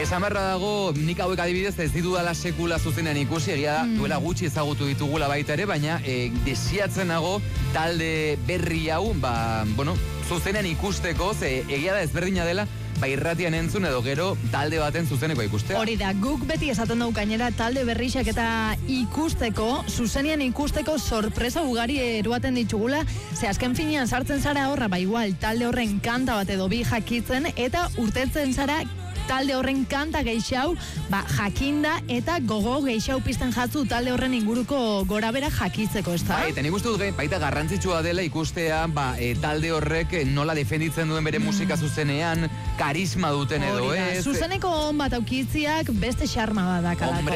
Esan berra dago, nik hauek adibidez ez ditudala sekula zuzenean ikusi, egia da, duela gutxi ezagutu ditugula baita ere, baina desiatzen nago talde berri hau, zuzenean ikusteko, ze egia da ezberdina dela, irratian entzun edo gero talde baten zuzeneko ikustea. Hori da, guk beti esaten dugu gainera talde berrixak eta ikusteko, zuzenean ikusteko sorpresa ugari eruaten ditugula, ze azken finean sartzen zara horra, igual talde horren kanta bat edo bi jakitzen, eta urtetzen zara talde horren kanta geixau, jakinda eta gogo geixau pizten jatzu talde horren inguruko gorabera jakitzeko, ez da? Eta nik uste dut baita garrantzitsua dela ikustea, talde horrek nola defenditzen duen bere musika zuzenean, karisma duten edo ez. Zuzeneko on bat aukitziak beste xarma bat dakalako.